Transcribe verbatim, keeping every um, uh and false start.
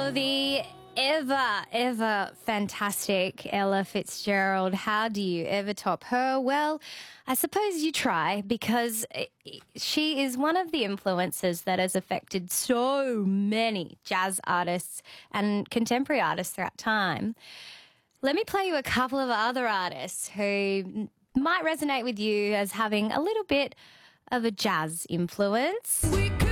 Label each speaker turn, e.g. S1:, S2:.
S1: Oh, the ever, ever fantastic Ella Fitzgerald. How do you ever top her? Well, I suppose you try, because she is one of the influences that has affected so many jazz artists and contemporary artists throughout time. Let me play you a couple of other artists who might resonate with you as having a little bit of a jazz influence. We could